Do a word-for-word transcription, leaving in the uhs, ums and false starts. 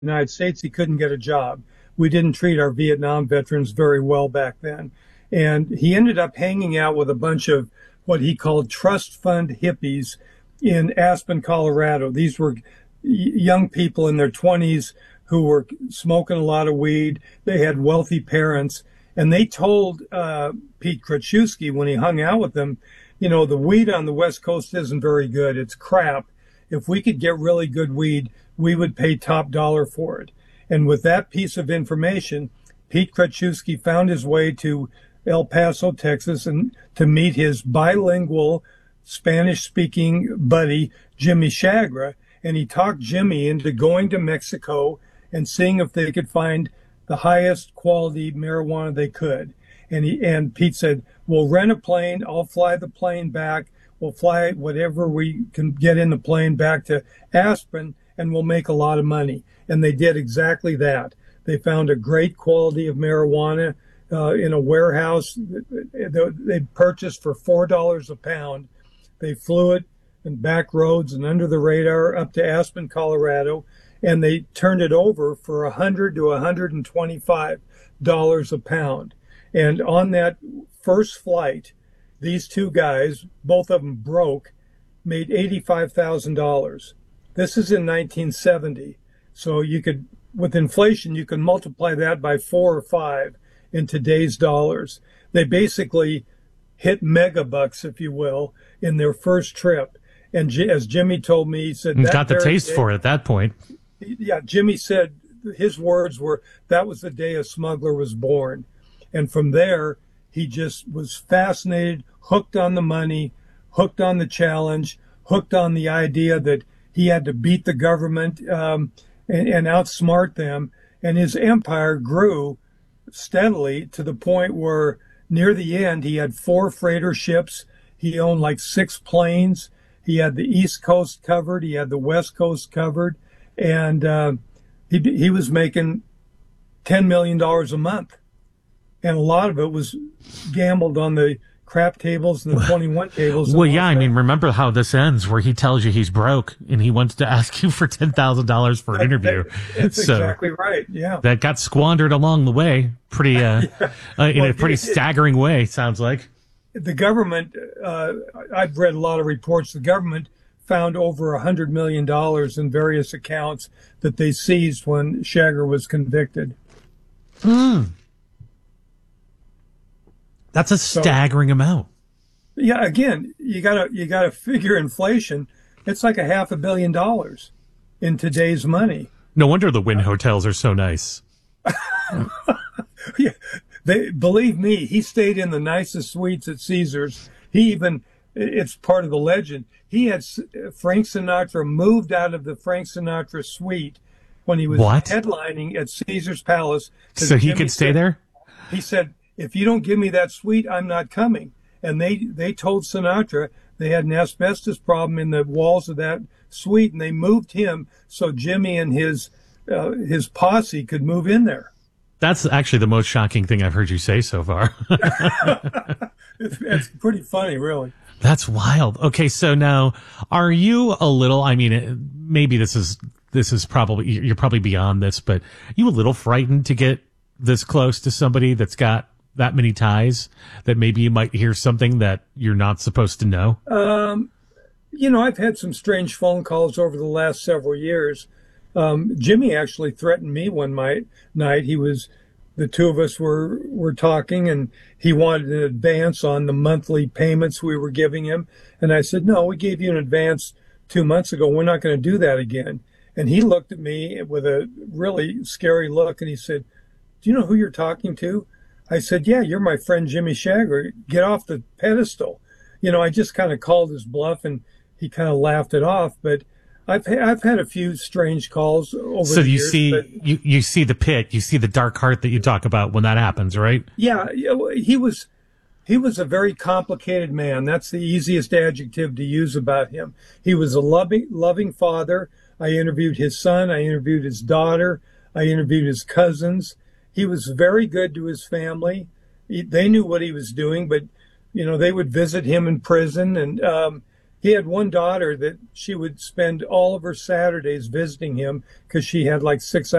United States, he couldn't get a job. We didn't treat our Vietnam veterans very well back then. And he ended up hanging out with a bunch of what he called trust fund hippies in Aspen, Colorado. These were young people in their twenties who were smoking a lot of weed. They had wealthy parents. And they told uh, Pete Kraczewski when he hung out with them, you know, the weed on the West Coast isn't very good. It's crap. If we could get really good weed, we would pay top dollar for it. And with that piece of information, Pete Kraczewski found his way to El Paso, Texas, and to meet his bilingual Spanish-speaking buddy, Jimmy Shagra. And he talked Jimmy into going to Mexico and seeing if they could find the highest quality marijuana they could. And he and Pete said, we'll rent a plane. I'll fly the plane back. We'll fly whatever we can get in the plane back to Aspen, and we'll make a lot of money. And they did exactly that. They found a great quality of marijuana uh, in a warehouse. They purchased for four dollars a pound. They flew it in back roads and under the radar up to Aspen, Colorado, and they turned it over for one hundred to one hundred twenty-five dollars a pound. And on that first flight, these two guys, both of them broke, made eighty-five thousand dollars. This is in nineteen seventy. So you could, with inflation, you can multiply that by four or five in today's dollars. They basically hit megabucks, if you will, in their first trip. And J- as Jimmy told me, he said, that got the taste day, for it at that point. Yeah, Jimmy said his words were, that was the day a smuggler was born. And from there, he just was fascinated, hooked on the money, hooked on the challenge, hooked on the idea that he had to beat the government um, and, and outsmart them. And his empire grew steadily to the point where near the end, he had four freighter ships. He owned like six planes. He had the East Coast covered. He had the West Coast covered. And uh, he, he was making ten million dollars a month. And a lot of it was gambled on the crap tables and the twenty-one tables. Well, yeah, I mean, remember how this ends, where he tells you he's broke and he wants to ask you for ten thousand dollars for an interview. That's so exactly right, yeah. That got squandered along the way, pretty uh, yeah. uh, in well, a pretty it, staggering way, sounds like. The government, uh, I've read a lot of reports, the government found over one hundred million dollars in various accounts that they seized when Shagra was convicted. Hmm. That's a staggering so, amount. Yeah, again, you gotta you gotta figure inflation. It's like a half a billion dollars in today's money. No wonder the Wynn hotels are so nice. Yeah, they believe me. He stayed in the nicest suites at Caesars. He even it's part of the legend. He had Frank Sinatra moved out of the Frank Sinatra suite when he was what? headlining at Caesar's Palace. So he Jimmy could stay said, there? He said, if you don't give me that suite, I'm not coming. And they, they told Sinatra they had an asbestos problem in the walls of that suite, and they moved him so Jimmy and his uh, his posse could move in there. That's actually the most shocking thing I've heard you say so far. it's, it's pretty funny, really. That's wild. Okay, so now, are you a little, I mean, maybe this is this is probably, you're probably beyond this, but are you a little frightened to get this close to somebody that's got that many ties, that maybe you might hear something that you're not supposed to know? Um, you know, I've had some strange phone calls over the last several years. Um, Jimmy actually threatened me one night. Night he was, the two of us were were talking, and he wanted an advance on the monthly payments we were giving him. And I said, no, we gave you an advance two months ago. We're not going to do that again. And he looked at me with a really scary look, and he said, do you know who you're talking to? I said, yeah, you're my friend Jimmy Shagra. Get off the pedestal. You know, I just kind of called his bluff, and he kind of laughed it off. But I've ha- I've had a few strange calls over so the you years. see, but, you, you see the pit, you see the dark heart that you talk about when that happens, right? Yeah, he was he was a very complicated man. That's the easiest adjective to use about him. He was a loving loving father. I interviewed his son. I interviewed his daughter. I interviewed his cousins. He was very good to his family. He, they knew what he was doing, but, you know, they would visit him in prison. And um, He had one daughter that she would spend all of her Saturdays visiting him because she had like six